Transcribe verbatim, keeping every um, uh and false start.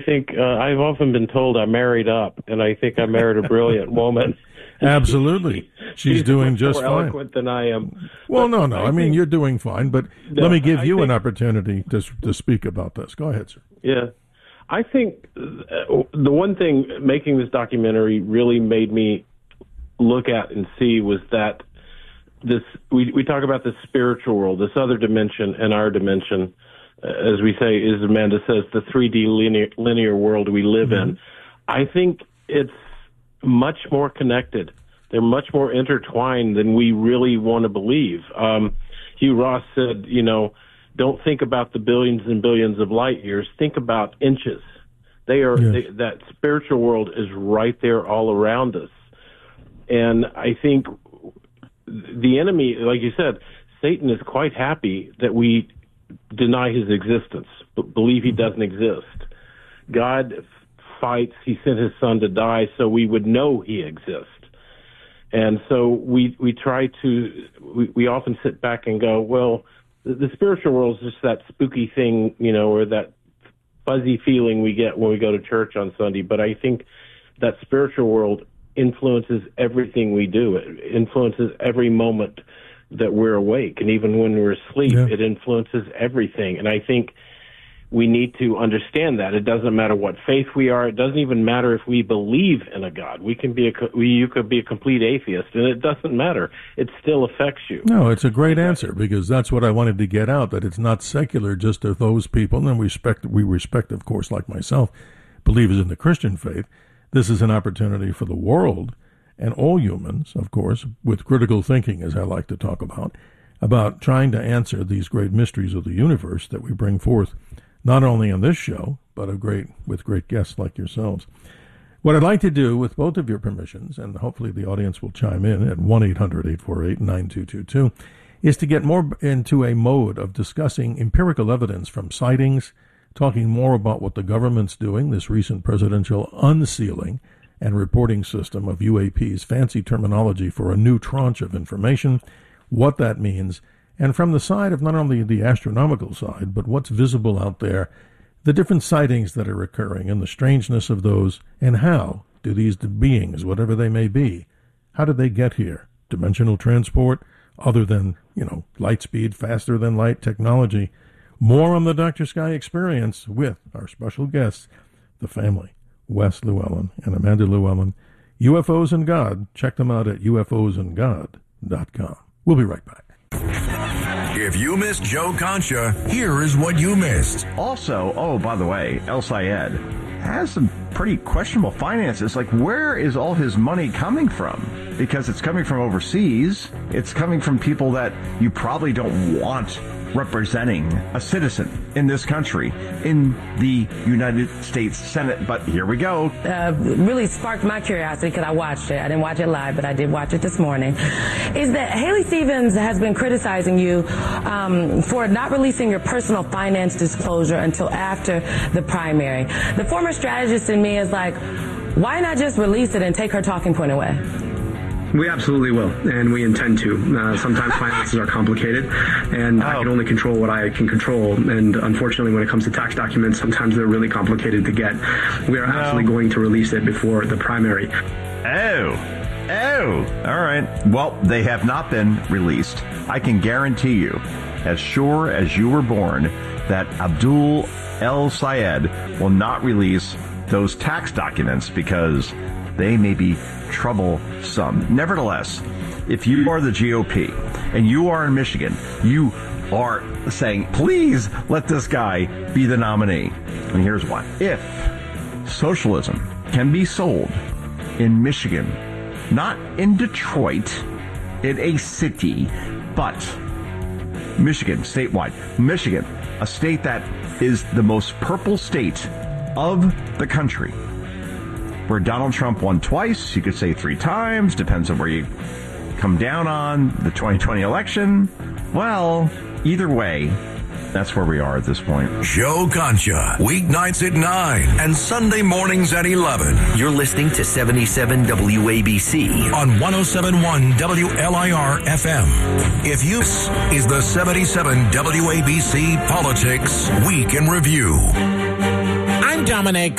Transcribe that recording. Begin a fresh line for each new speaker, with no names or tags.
I think uh, I've often been told I married up, and I think I married a brilliant woman.
Absolutely. She's, She's doing just
more
fine.
eloquent than I am.
Well,
but
no, no. I, I mean, think, you're doing fine, but no, let me give I you think, an opportunity to to speak about this. Go ahead, sir.
Yeah. I think the one thing making this documentary really made me look at and see was that this we, we talk about the spiritual world, this other dimension and our dimension, as we say, as Amanda says, the three D linear, linear world we live mm-hmm. in. I think it's much more connected. They're much more intertwined than we really want to believe. Um, Hugh Ross said, you know, don't think about the billions and billions of light years. Think about inches. They are yes. they, that spiritual world is right there all around us. And I think the enemy, like you said, Satan is quite happy that we deny his existence, but believe he doesn't exist. God fights. He sent his son to die so we would know he exists. And so we we try to, we, we often sit back and go, well, the, the spiritual world is just that spooky thing, you know, or that fuzzy feeling we get when we go to church on Sunday. But I think that spiritual world influences everything we do. It influences every moment that we're awake. And even when we're asleep, yeah. it influences everything. And I think we need to understand that. It doesn't matter what faith we are. It doesn't even matter if we believe in a God. We can be a, we, you could be a complete atheist, and it doesn't matter. It still affects you.
No, it's a great answer, because that's what I wanted to get out, that it's not secular just to those people, and we respect, we respect, of course, like myself, believers in the Christian faith. This is an opportunity for the world and all humans, of course, with critical thinking, as I like to talk about, about trying to answer these great mysteries of the universe that we bring forth, not only on this show, but a great with great guests like yourselves. What I'd like to do, with both of your permissions, and hopefully the audience will chime in at one eight hundred eight four eight nine two two two, is to get more into a mode of discussing empirical evidence from sightings, talking more about what the government's doing, this recent presidential unsealing and reporting system of U A Ps, fancy terminology for a new tranche of information, what that means, and from the side of not only the astronomical side, but what's visible out there, the different sightings that are occurring and the strangeness of those, and how do these beings, whatever they may be, how did they get here? Dimensional transport, other than, you know, light speed, faster than light technology. More on the Doctor Sky Experience with our special guests, the family, Wes Llewellyn and Amanda Llewellyn. U F Os and God. Check them out at U F Os and God dot com. We'll be right back.
If you missed Joe Concha, here is what you missed.
Also, oh, by the way, El Sayed has some pretty questionable finances. Like, where is all his money coming from? Because it's coming from overseas. It's coming from people that you probably don't want representing a citizen in this country, in the United States Senate. But here we go.
Uh, really sparked my curiosity because I watched it. I didn't watch it live, but I did watch it this morning. Is that Haley Stevens has been criticizing you um, for not releasing your personal finance disclosure until after the primary. The former strategist in me is like, why not just release it and take her talking point away?
We absolutely will, and we intend to. Uh, sometimes finances are complicated, and oh. I can only control what I can control. And unfortunately, when it comes to tax documents, sometimes they're really complicated to get. We are no. absolutely going to release it before the primary.
Oh. Oh. All right. Well, they have not been released. I can guarantee you, as sure as you were born, that Abdul El Sayed will not release those tax documents because they may be troublesome. Nevertheless, if you are the G O P and you are in Michigan, you are saying, please let this guy be the nominee. And here's why. If socialism can be sold in Michigan, not in Detroit, in a city, but Michigan, statewide. Michigan, a state that is the most purple state of the country, where Donald Trump won twice, you could say three times, depends on where you come down on the twenty twenty election. Well, either way, that's where we are at this point.
Joe Concha, weeknights at nine and Sunday mornings at eleven.
You're listening to seventy-seven W A B C
on one oh seven point one W L I R F M. If you is the seventy-seven W A B C Politics Week in Review.
I'm I'm Dominic